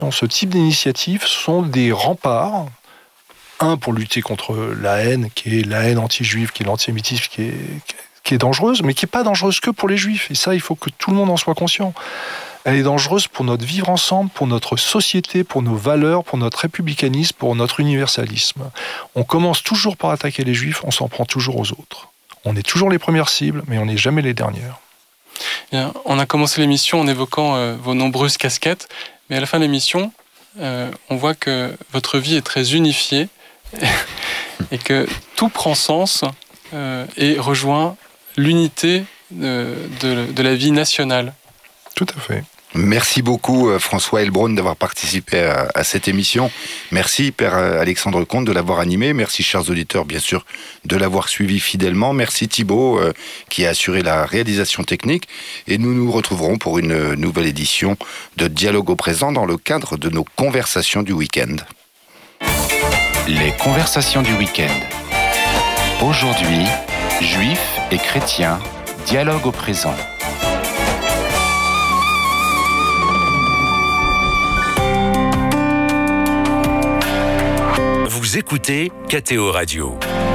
Ce type d'initiatives sont des remparts, pour lutter contre la haine, qui est la haine anti-juive, qui est l'antisémitisme, qui est dangereuse, mais qui n'est pas dangereuse que pour les juifs. Et ça, il faut que tout le monde en soit conscient. Elle est dangereuse pour notre vivre ensemble, pour notre société, pour nos valeurs, pour notre républicanisme, pour notre universalisme. On commence toujours par attaquer les juifs, on s'en prend toujours aux autres. On est toujours les premières cibles, mais on n'est jamais les dernières. Bien, on a commencé l'émission en évoquant vos nombreuses casquettes, mais à la fin de l'émission, on voit que votre vie est très unifiée et que tout prend sens et rejoint l'unité de la vie nationale. Tout à fait. Merci beaucoup François Heilbronn d'avoir participé à cette émission. Merci Père Alexandre Comte de l'avoir animé. Merci chers auditeurs bien sûr de l'avoir suivi fidèlement. Merci Thibaut qui a assuré la réalisation technique. Et nous nous retrouverons pour une nouvelle édition de Dialogue au présent dans le cadre de nos conversations du week-end. Les conversations du week-end. Aujourd'hui, juifs et chrétiens, dialogue au présent. Vous écoutez KTO Radio.